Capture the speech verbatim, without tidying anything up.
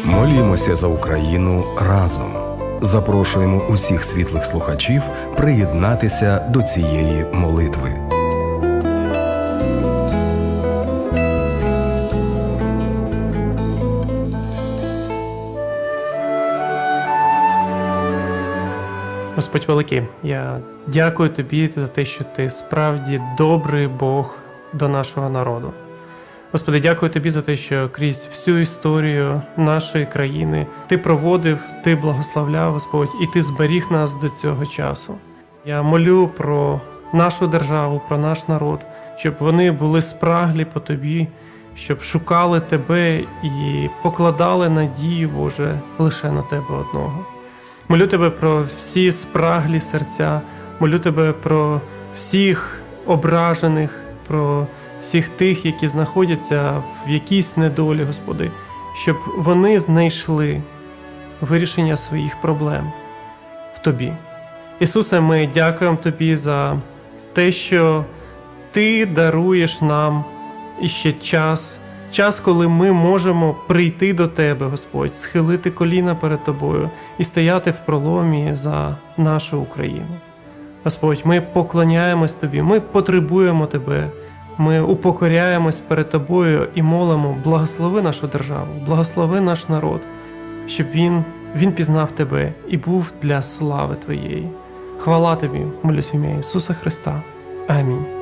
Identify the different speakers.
Speaker 1: Молімося за Україну разом. Запрошуємо усіх світлих слухачів приєднатися до цієї молитви.
Speaker 2: Господь великий, я дякую Тобі за те, що Ти справді добрий Бог до нашого народу. Господи, дякую Тобі за те, що крізь всю історію нашої країни Ти проводив, Ти благословляв, Господь, і Ти зберіг нас до цього часу. Я молю про нашу державу, про наш народ, щоб вони були спраглі по Тобі, щоб шукали Тебе і покладали надію, Боже, лише на Тебе одного. Молю Тебе про всі спраглі серця, молю Тебе про всіх ображених, про всіх тих, які знаходяться в якійсь недолі, Господи, щоб вони знайшли вирішення своїх проблем в Тобі. Ісусе, ми дякуємо Тобі за те, що Ти даруєш нам іще час, час, коли ми можемо прийти до Тебе, Господь, схилити коліна перед Тобою і стояти в проломі за нашу Україну. Господь, ми поклоняємось Тобі, ми потребуємо Тебе, ми упокоряємось перед Тобою і молимо, благослови нашу державу, благослови наш народ, щоб він, він пізнав Тебе і був для слави Твоєї. Хвала Тобі, молюсь в ім'я Ісуса Христа. Амінь.